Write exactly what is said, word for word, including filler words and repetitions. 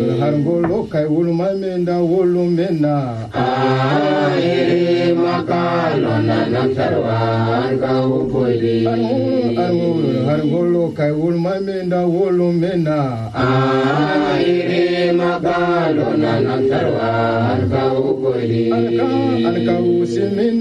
harngolo kai ulma menda wolu mena Airi makalo nanam sarwan kau puli. Harngolo harngolo kai ulma menda wolu mena Airi makalo nanam sarwan kau puli. Alka alka usimin